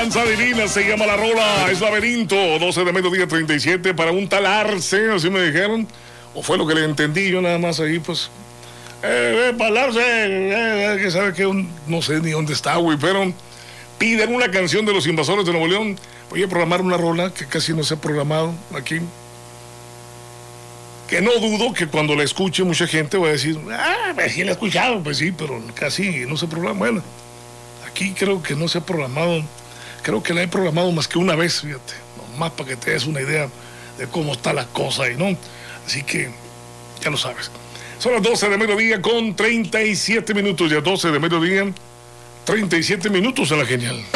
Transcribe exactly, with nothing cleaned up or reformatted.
Danza Divina se llama la rola, es Laberinto, doce de mediodía treinta y siete para un tal Arce, así me dijeron, o fue lo que le entendí yo nada más ahí, pues, eh, eh, para Arce, eh, eh, que sabe que un, no sé ni dónde está, güey, pero piden una canción de Los Invasores de Nuevo León. Voy a programar una rola que casi no se ha programado aquí, que no dudo que cuando la escuche mucha gente va a decir, ah, pues sí la he escuchado, pues sí, pero casi no se programa. Bueno, aquí creo que no se ha programado, creo que la he programado más que una vez, fíjate, nomás para que te des una idea de cómo está la cosa y no, así que ya lo sabes. Son las doce de mediodía con treinta y siete minutos, ya doce de mediodía, treinta y siete minutos en la genial.